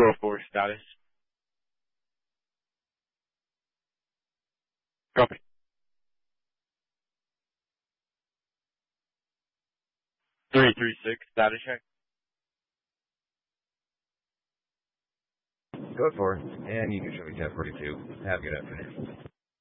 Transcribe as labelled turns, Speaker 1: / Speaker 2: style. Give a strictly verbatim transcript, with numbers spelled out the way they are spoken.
Speaker 1: Roll four status. Copy. Three three six status check.
Speaker 2: Go for it. And you can show me ten forty-two. Have a good afternoon.